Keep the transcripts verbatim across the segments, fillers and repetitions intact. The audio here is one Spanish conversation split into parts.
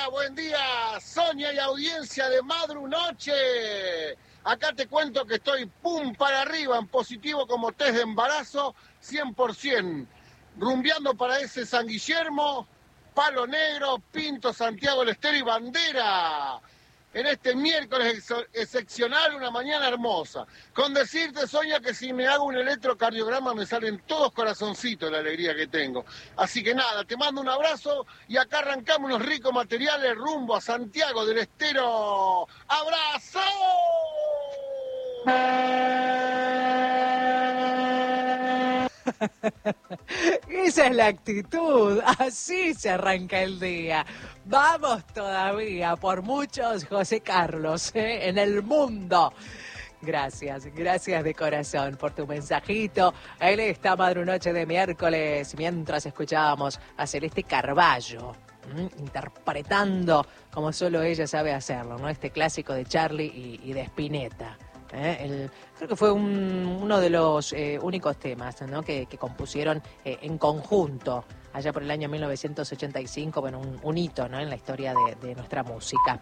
día, buen día, Sonia y audiencia de Madru Noche. Acá te cuento que estoy pum para arriba, en positivo como test de embarazo, cien por ciento. Rumbeando para ese San Guillermo, Palo Negro, Pinto, Santiago del Estero y Bandera. En este miércoles ex- excepcional, una mañana hermosa. Con decirte, Sonia, que si me hago un electrocardiograma me salen todos corazoncitos de la alegría que tengo. Así que nada, te mando un abrazo y acá arrancamos unos ricos materiales rumbo a Santiago del Estero. ¡Abrazo! Esa es la actitud, así se arranca el día. Vamos todavía por muchos José Carlos, ¿eh? En el mundo. Gracias, gracias de corazón por tu mensajito. En esta madrunoche de miércoles, mientras escuchábamos a Celeste Carballo, ¿m? interpretando como solo ella sabe hacerlo, ¿no? Este clásico de Charlie y, y de Spinetta. ¿eh? El, creo que fue un, uno de los eh, únicos temas, ¿no? que, que compusieron eh, en conjunto allá por el año mil novecientos ochenta y cinco, bueno, un, un hito, ¿no? en la historia de, de nuestra música.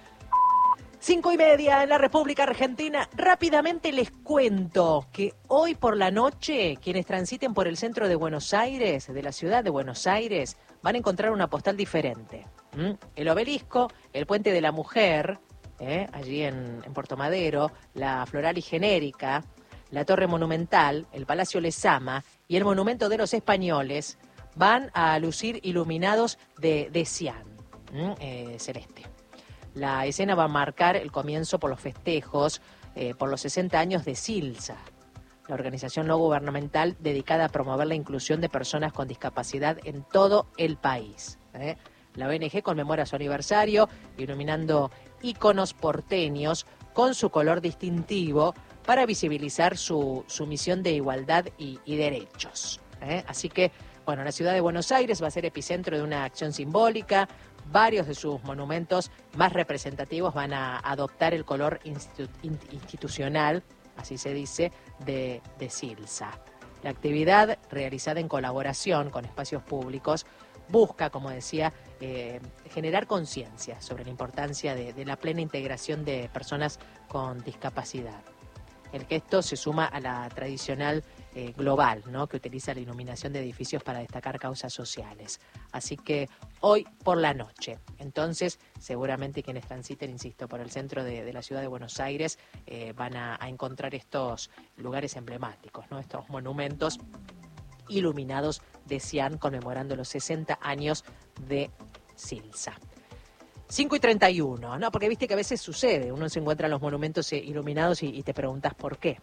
Cinco y media en la República Argentina. Rápidamente les cuento que hoy por la noche quienes transiten por el centro de Buenos Aires, de la ciudad de Buenos Aires, van a encontrar una postal diferente. ¿Mm? El Obelisco, el Puente de la Mujer, ¿eh? allí en, en Puerto Madero, la Floral y Genérica, la Torre Monumental, el Palacio Lezama y el Monumento de los Españoles van a lucir iluminados de, de cian, ¿Mm? eh, celeste. La escena va a marcar el comienzo por los festejos eh, por los sesenta años de SILSA, la organización no gubernamental dedicada a promover la inclusión de personas con discapacidad en todo el país. ¿eh? La O N G conmemora su aniversario iluminando íconos porteños con su color distintivo para visibilizar su, su misión de igualdad y, y derechos. ¿eh? Así que, bueno, la ciudad de Buenos Aires va a ser epicentro de una acción simbólica. Varios de sus monumentos más representativos van a adoptar el color institu- institucional, así se dice, de, de SILSA. La actividad, realizada en colaboración con espacios públicos, busca, como decía, eh, generar conciencia sobre la importancia de, de la plena integración de personas con discapacidad. El gesto se suma a la tradicional eh, global, ¿no? que utiliza la iluminación de edificios para destacar causas sociales. Así que hoy por la noche, entonces seguramente quienes transiten, insisto, por el centro de, de la ciudad de Buenos Aires eh, van a, a encontrar estos lugares emblemáticos, ¿no? estos monumentos iluminados de cian conmemorando los sesenta años de SILSA. cinco y treinta y uno, ¿no? Porque viste que a veces sucede, uno se encuentra en los monumentos iluminados y, y te preguntas por qué.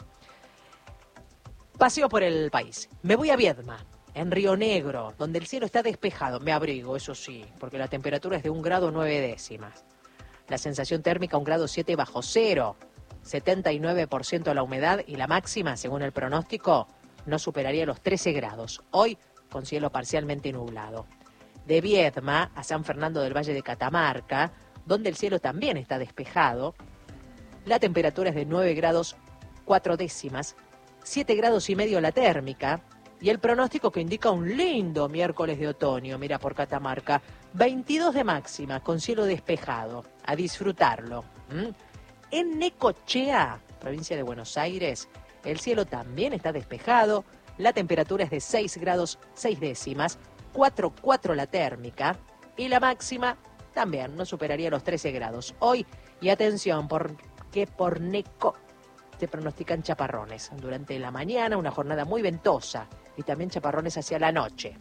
Paseo por el país. Me voy a Viedma, en Río Negro, donde el cielo está despejado. Me abrigo, eso sí, porque la temperatura es de un grado nueve décimas. La sensación térmica un grado siete bajo cero, setenta y nueve por ciento la humedad y la máxima, según el pronóstico, no superaría los trece grados. Hoy, con cielo parcialmente nublado. De Viedma a San Fernando del Valle de Catamarca, donde el cielo también está despejado, la temperatura es de nueve grados cuatro décimas, siete grados y medio la térmica, y el pronóstico que indica un lindo miércoles de otoño, mira por Catamarca, veintidós de máxima, con cielo despejado, a disfrutarlo. ¿Mm? En Necochea, provincia de Buenos Aires, el cielo también está despejado, la temperatura es de seis grados seis décimas, cuatro coma cuatro la térmica y la máxima también no superaría los trece grados. Hoy, y atención, porque por Neco se pronostican chaparrones. Durante la mañana una jornada muy ventosa y también chaparrones hacia la noche.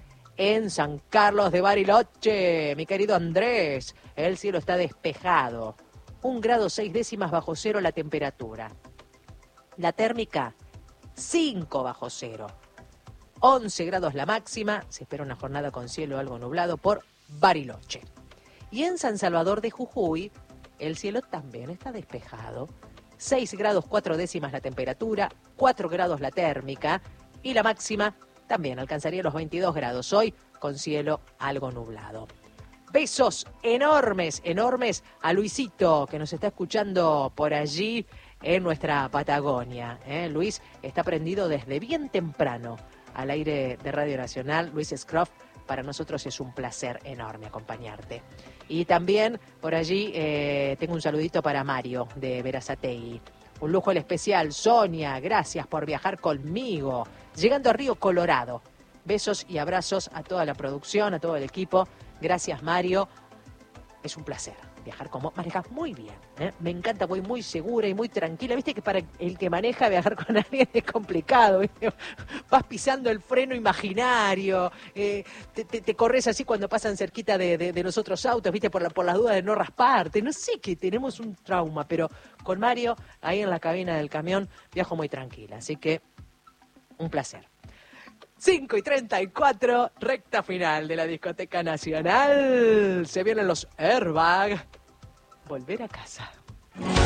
En San Carlos de Bariloche, mi querido Andrés, el cielo está despejado. Un grado seis décimas bajo cero la temperatura. La térmica, cinco bajo cero. once grados la máxima, se espera una jornada con cielo algo nublado por Bariloche. Y en San Salvador de Jujuy, el cielo también está despejado. seis grados cuatro décimas la temperatura, cuatro grados la térmica y la máxima también alcanzaría los veintidós grados hoy con cielo algo nublado. Besos enormes, enormes a Luisito que nos está escuchando por allí en nuestra Patagonia. ¿eh? Luis está prendido desde bien temprano al aire de Radio Nacional. Luis Scroff para nosotros es un placer enorme acompañarte. Y también por allí eh, tengo un saludito para Mario de Berazategui. Un lujo el especial. Sonia, gracias por viajar conmigo. Llegando a Río Colorado. Besos y abrazos a toda la producción, a todo el equipo. Gracias, Mario. Es un placer viajar con vos. Manejas muy bien, ¿eh? Me encanta, voy muy segura y muy tranquila. Viste que para el que maneja viajar con alguien es complicado, ¿viste? Vas pisando el freno imaginario, eh, te, te, te corres así cuando pasan cerquita de, de, de los otros autos, viste, por, la, por las dudas de no rasparte. No sé, que tenemos un trauma, pero con Mario, ahí en la cabina del camión, viajo muy tranquila. Así que, un placer. cinco y treinta y cuatro, recta final de la Discoteca Nacional. Se vienen los Airbag. Volver a casa.